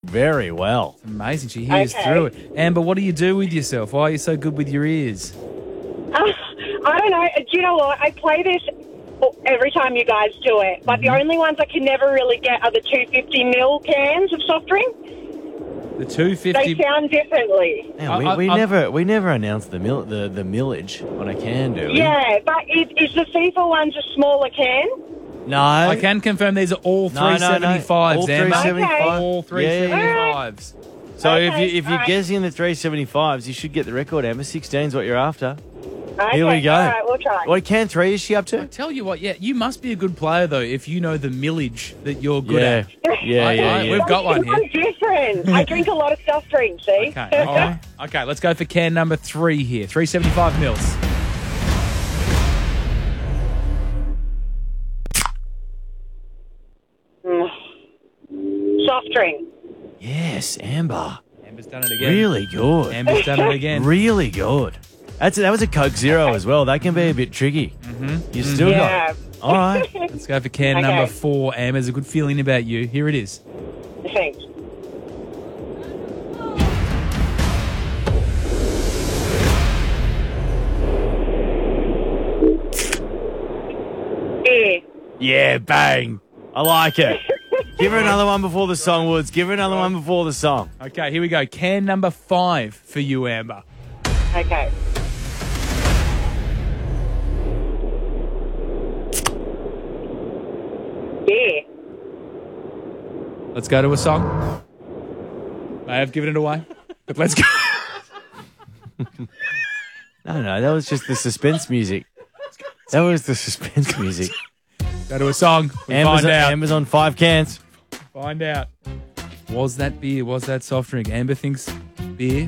very well. Amazing. She hears through it. Amber, what do you do with yourself? Why are you so good with your ears? I don't know. Do you know what? I play this every time you guys do it, but the only ones I can never really get are the 250ml cans of soft drink. The 250. They sound differently. Yeah, we never announced the millage on a can, do we? Yeah, but is the FIFA ones a smaller can? No. I can confirm these are all 375s, All Amber. 375. All 375s. So Okay, if you're all right. guessing the 375s, you should get the record, Amber. 16's what you're after. Okay, Here we go. All right, we'll try. What can 3 is she up I to? tell you what, you must be a good player, though, if you know the millage that you're good Yeah. at. Yeah. We've got one here. I'm different. I drink a lot of soft drinks, see? Okay, all right. Okay, let's go for can number 3 here. 375 mils. Soft drink. Yes, Amber. Amber's done it again. Really good. Amber's done it again. Really good. That was a Coke Zero as well. That can be a bit tricky. You still got it. All right. Let's go for can Okay. number 4. Amber, there's a good feeling about you. Here it is. Thanks. Beer. Yeah, bang. I like it. Give her another one before the song, Woods. Give her another one before the song. Okay, here we go. Can number 5 for you, Amber. Okay. Beer. Let's go to a song. May have given it away, but let's go. No, that was just the suspense music. That was the suspense music. Go to a song. We Amber's, find out. Amber's on 5 cans. Find out. Was that beer? Was that soft drink? Amber thinks beer.